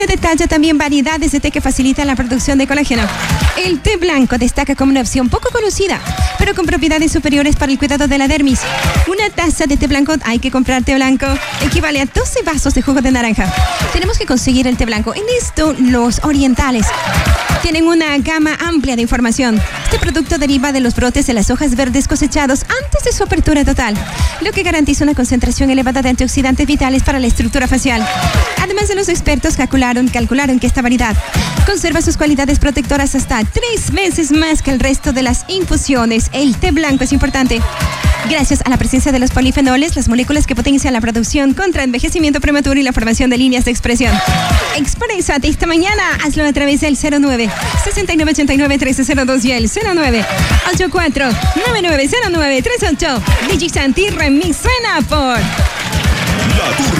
Detalla también variedades de té que facilitan la producción de colágeno. El té blanco destaca como una opción poco conocida, pero con propiedades superiores para el cuidado de la dermis. Una taza de té blanco, hay que comprar té blanco, equivale a 12 vasos de jugo de naranja. Tenemos que conseguir el té blanco. En esto, los orientales tienen una gama amplia de información. Este producto deriva de los brotes de las hojas verdes cosechados antes de su apertura total, lo que garantiza una concentración elevada de antioxidantes vitales para la estructura facial. Además, los expertos calcularon que esta variedad conserva sus cualidades protectoras hasta 3 veces más que el resto de las infusiones. El té blanco es importante gracias a la presencia de los polifenoles, las moléculas que potencian la producción contra envejecimiento prematuro y la formación de líneas de expresión. Exprésate esta mañana, hazlo a través del 09-6989-1302 y el 09-84-9909-38. DJ Santi Remix suena por... La Turra.